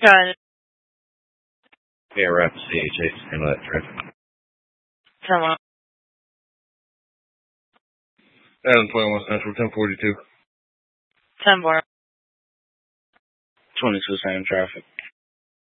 Got it. Yeah, Rapid CHH, handle that traffic. Come on. Adam 21 Central, 1042. 10-4. 22 same traffic.